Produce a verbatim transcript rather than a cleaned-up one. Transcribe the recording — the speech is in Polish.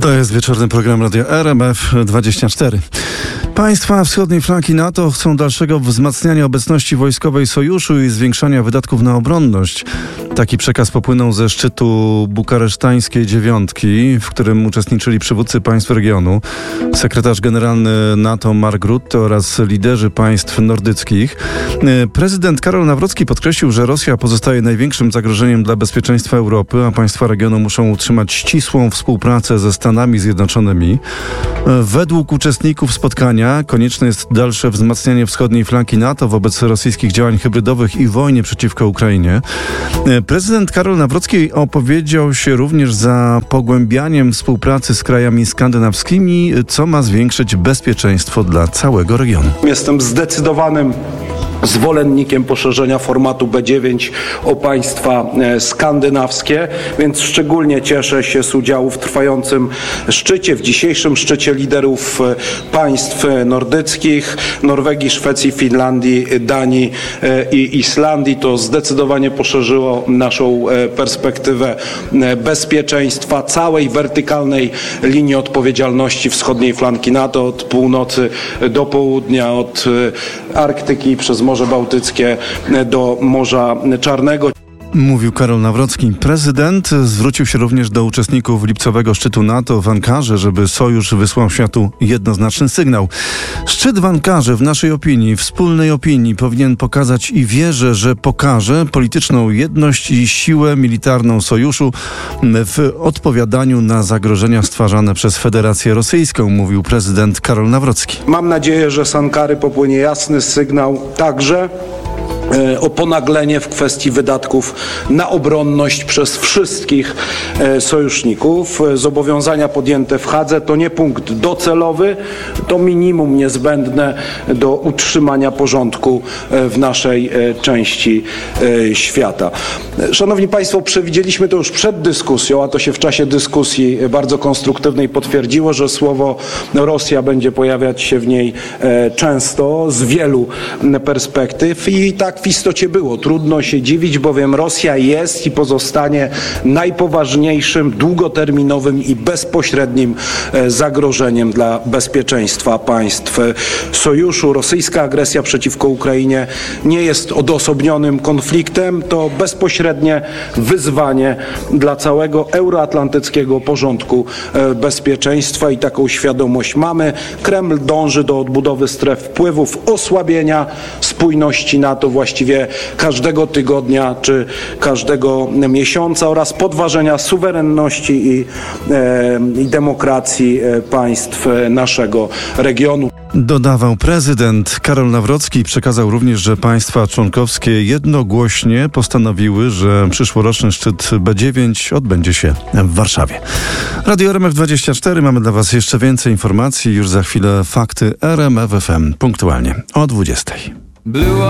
To jest wieczorny program Radia R M F dwadzieścia cztery. Państwa wschodniej flanki NATO chcą dalszego wzmacniania obecności wojskowej sojuszu i zwiększania wydatków na obronność. Taki przekaz popłynął ze szczytu bukaresztańskiej dziewiątki, w którym uczestniczyli przywódcy państw regionu, sekretarz generalny NATO Mark Rutte oraz liderzy państw nordyckich. Prezydent Karol Nawrocki podkreślił, że Rosja pozostaje największym zagrożeniem dla bezpieczeństwa Europy, a państwa regionu muszą utrzymać ścisłą współpracę ze Stanami Zjednoczonymi. Według uczestników spotkania konieczne jest dalsze wzmacnianie wschodniej flanki NATO wobec rosyjskich działań hybrydowych i wojny przeciwko Ukrainie. Prezydent Karol Nawrocki opowiedział się również za pogłębianiem współpracy z krajami skandynawskimi, co ma zwiększyć bezpieczeństwo dla całego regionu. Jestem zdecydowanym zwolennikiem poszerzenia formatu B dziewięć o państwa skandynawskie, więc szczególnie cieszę się z udziału w trwającym szczycie, w dzisiejszym szczycie liderów państw nordyckich, Norwegii, Szwecji, Finlandii, Danii i Islandii. To zdecydowanie poszerzyło naszą perspektywę bezpieczeństwa całej wertykalnej linii odpowiedzialności wschodniej flanki NATO, od północy do południa, od Arktyki przez Morze Bałtyckie do Morza Czarnego. Mówił Karol Nawrocki. Prezydent zwrócił się również do uczestników lipcowego szczytu NATO w Ankarze, żeby sojusz wysłał światu jednoznaczny sygnał. Szczyt w Ankarze, w naszej opinii, wspólnej opinii, powinien pokazać i wierzę, że pokaże polityczną jedność i siłę militarną sojuszu w odpowiadaniu na zagrożenia stwarzane przez Federację Rosyjską, mówił prezydent Karol Nawrocki. Mam nadzieję, że z Ankary popłynie jasny sygnał także o ponaglenie w kwestii wydatków na obronność przez wszystkich sojuszników. Zobowiązania podjęte w Hadze to nie punkt docelowy, to minimum niezbędne do utrzymania porządku w naszej części świata. Szanowni Państwo, przewidzieliśmy to już przed dyskusją, a to się w czasie dyskusji bardzo konstruktywnej potwierdziło, że słowo Rosja będzie pojawiać się w niej często z wielu perspektyw i tak w istocie było. Trudno się dziwić, bowiem Rosja jest i pozostanie najpoważniejszym, długoterminowym i bezpośrednim zagrożeniem dla bezpieczeństwa państw sojuszu. Rosyjska agresja przeciwko Ukrainie nie jest odosobnionym konfliktem, to bezpośrednie wyzwanie dla całego euroatlantyckiego porządku bezpieczeństwa i taką świadomość mamy. Kreml dąży do odbudowy stref wpływów, osłabienia spójności NATO właściwie każdego tygodnia czy każdego miesiąca oraz podważenia suwerenności i, e, i demokracji państw naszego regionu. Dodawał prezydent. Karol Nawrocki przekazał również, że państwa członkowskie jednogłośnie postanowiły, że przyszłoroczny szczyt B dziewięć odbędzie się w Warszawie. Radio R M F dwadzieścia cztery. Mamy dla Was jeszcze więcej informacji. Już za chwilę fakty R M F F M. Punktualnie o dwudziestej.